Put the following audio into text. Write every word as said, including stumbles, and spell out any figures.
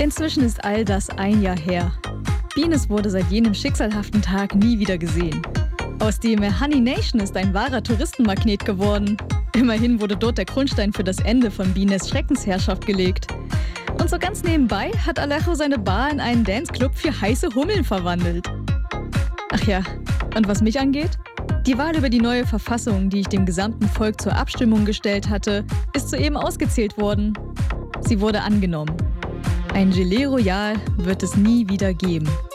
Inzwischen ist all das ein Jahr her. Bines wurde seit jenem schicksalhaften Tag nie wieder gesehen. Aus dem Honey Nation ist ein wahrer Touristenmagnet geworden. Immerhin wurde dort der Grundstein für das Ende von Bines Schreckensherrschaft gelegt. Und so ganz nebenbei hat Alejo seine Bar in einen Danceclub für heiße Hummeln verwandelt. Ach ja, und was mich angeht? Die Wahl über die neue Verfassung, die ich dem gesamten Volk zur Abstimmung gestellt hatte, ist soeben ausgezählt worden. Sie wurde angenommen. Ein Gelee Royal wird es nie wieder geben.